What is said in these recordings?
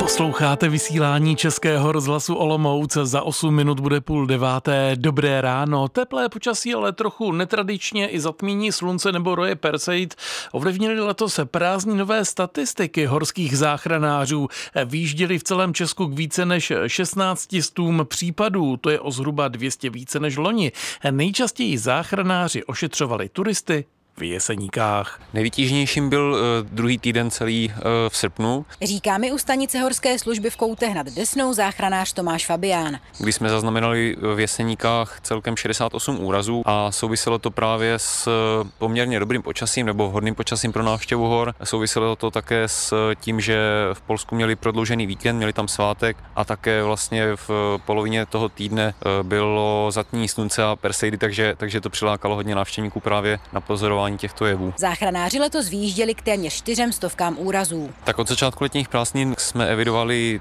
Posloucháte vysílání Českého rozhlasu Olomouc, za 8 minut bude 8:30. Dobré ráno, teplé počasí, ale trochu netradičně i zatmíní slunce nebo roje Perseid ovlivnily letos prázdninové statistiky horských záchranářů. Výjížděli v celém Česku k více než 16 případů, to je o zhruba 200 více než loni. Nejčastěji záchranáři ošetřovali turisty v Jeseníkách. Nejvytíženějším byl druhý týden celý v srpnu. Říká mi u stanice horské služby v Koutech nad Desnou záchranář Tomáš Fabián. Kdy jsme zaznamenali v Jeseníkách celkem 68 úrazů a souviselo to právě s poměrně dobrým počasím nebo vhodným počasím pro návštěvu hor. Souviselo to také s tím, že v Polsku měli prodloužený víkend, měli tam svátek a také vlastně v polovině toho týdne bylo zatmění slunce a Perseidy, takže to přilákalo hodně návštěvníků právě na pozorování těchto jevů. Záchranáři letos vyjížděli k téměř 400 úrazů. Tak od začátku letních prázdnin jsme evidovali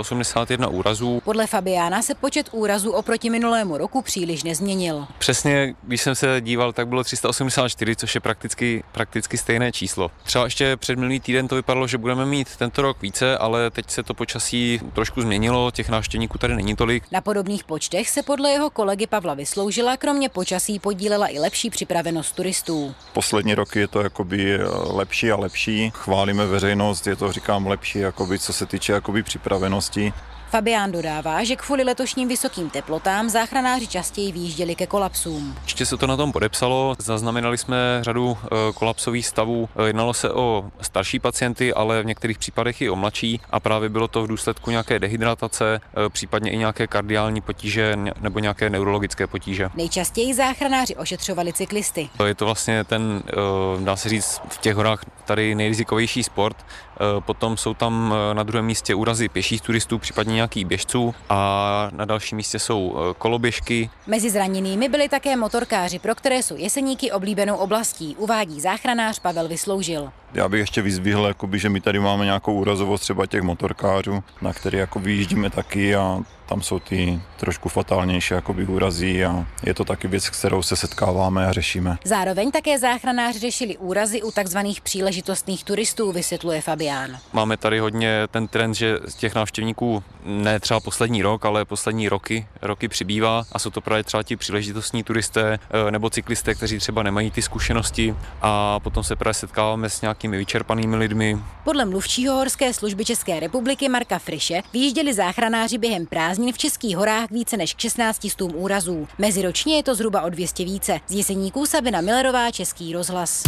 381 úrazů. Podle Fabiána se počet úrazů oproti minulému roku příliš nezměnil. Přesně, když jsem se díval, tak bylo 384, což je prakticky stejné číslo. Třeba ještě před minulý týden to vypadalo, že budeme mít tento rok více, ale teď se to počasí trošku změnilo, těch návštěvníků tady není tolik. Na podobných počtech se podle jeho kolegy Pavla Vysloužila kromě počasí podílela i lepší připravenost turistů. Poslední roky je to jakoby lepší a lepší. Chválíme veřejnost, je to, říkám, lepší, jakoby, co se týče jakoby připravenosti. Fabián dodává, že kvůli letošním vysokým teplotám záchranáři častěji vyjížděli ke kolapsům. Určitě se to na tom podepsalo, zaznamenali jsme řadu kolapsových stavů. Jednalo se o starší pacienty, ale v některých případech i o mladší a právě bylo to v důsledku nějaké dehydratace, případně i nějaké kardiální potíže nebo nějaké neurologické potíže. Nejčastěji záchranáři ošetřovali cyklisty. Je to vlastně ten, dá se říct, v těch horách tady nejrizikovější sport. Potom jsou tam na druhém místě úrazy pěších turistů, případně nějakých běžců a na dalším místě jsou koloběžky. Mezi zraněnými byli také motorkáři, pro které jsou Jeseníky oblíbenou oblastí, uvádí záchranář Pavel Vysloužil. Já bych ještě vyzdvihl, jakoby, že my tady máme nějakou úrazovost třeba těch motorkářů, na který jako vyjíždíme taky a tam jsou ty trošku fatálnější jakoby úrazy a je to taky věc, s kterou se setkáváme a řešíme. Zároveň také záchranáři řešili úrazy u takzvaných příležitostných turistů, vysvětluje Fabián. Máme tady hodně ten trend, že z těch návštěvníků ne třeba poslední rok, ale poslední roky přibývá a jsou to právě třeba ti příležitostní turisté nebo cyklisté, kteří třeba nemají ty zkušenosti a potom se právě setkáváme s nějakými vyčerpanými lidmi. Podle mluvčího horské služby České republiky Marka Friše vyjížděli záchranáři během prázdnin v Českých horách více než k 16 úrazů. Meziročně je to zhruba o 200 více. Z Jeseníků Sabina Millerová, Český rozhlas.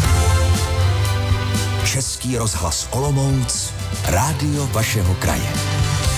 Český rozhlas Olomouc, rádio vašeho kraje.